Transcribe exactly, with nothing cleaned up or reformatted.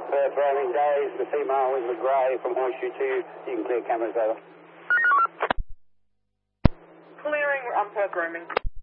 Perth roaming days, the female is the grey from Horseshoe two. You can clear cameras over. Clearing on Perth roaming.